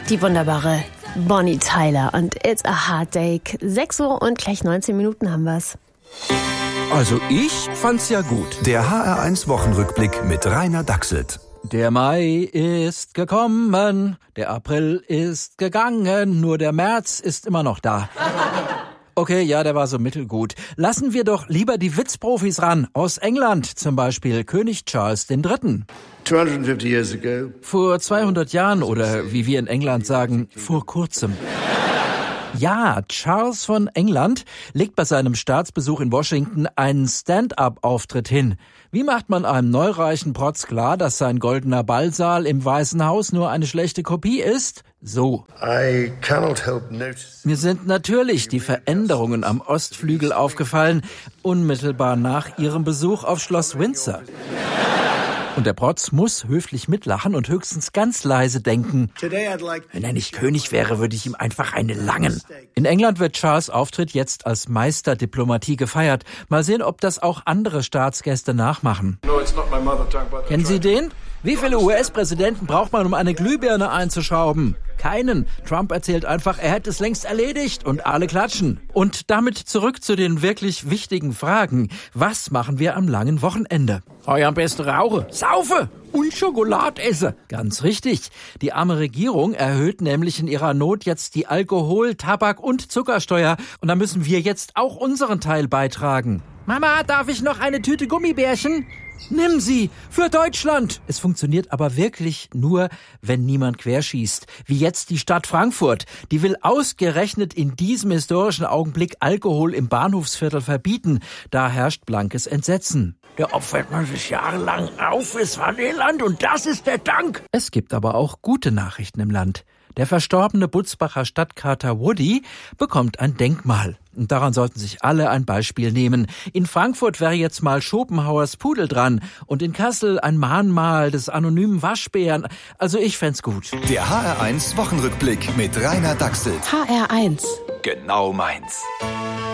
Die wunderbare Bonnie Tyler und It's a Heartache. 6 Uhr und gleich 19 Minuten haben wir's. Also ich fand's ja gut. Der HR1 Wochenrückblick mit Rainer Dachselt. Der Mai ist gekommen, der April ist gegangen, nur der März ist immer noch da. Okay, ja, der war so mittelgut. Lassen wir doch lieber die Witzprofis ran. Aus England zum Beispiel König Charles III. 250 years ago. Vor 200 Jahren oder wie wir in England sagen, vor kurzem. Ja, Charles von England legt bei seinem Staatsbesuch in Washington einen Stand-up-Auftritt hin. Wie macht man einem neureichen Protz klar, dass sein goldener Ballsaal im Weißen Haus nur eine schlechte Kopie ist? So. Mir sind natürlich die Veränderungen am Ostflügel aufgefallen, unmittelbar nach ihrem Besuch auf Schloss Windsor. Und der Protz muss höflich mitlachen und höchstens ganz leise denken. Wenn er nicht König wäre, würde ich ihm einfach eine langen. In England wird Charles' Auftritt jetzt als Meisterdiplomatie gefeiert. Mal sehen, ob das auch andere Staatsgäste nachmachen. Kennen Sie den? Wie viele US-Präsidenten braucht man, um eine Glühbirne einzuschrauben? Keinen. Trump erzählt einfach, er hätte es längst erledigt und alle klatschen. Und damit zurück zu den wirklich wichtigen Fragen. Was machen wir am langen Wochenende? Am besten rauche, saufe und Schokolade esse. Ganz richtig. Die arme Regierung erhöht nämlich in ihrer Not jetzt die Alkohol-, Tabak- und Zuckersteuer. Und da müssen wir jetzt auch unseren Teil beitragen. Mama, darf ich noch eine Tüte Gummibärchen? Nimm sie! Für Deutschland! Es funktioniert aber wirklich nur, wenn niemand querschießt. Wie jetzt die Stadt Frankfurt. Die will ausgerechnet in diesem historischen Augenblick Alkohol im Bahnhofsviertel verbieten. Da herrscht blankes Entsetzen. Da opfert man sich jahrelang auf fürs Vaterland und das ist der Dank. Es gibt aber auch gute Nachrichten im Land. Der verstorbene Butzbacher Stadtkater Woody bekommt ein Denkmal. Und daran sollten sich alle ein Beispiel nehmen. In Frankfurt wäre jetzt mal Schopenhauers Pudel dran und in Kassel ein Mahnmal des anonymen Waschbären. Also ich fänd's gut. Der HR1 Wochenrückblick mit Rainer Dachselt. HR1. Genau meins.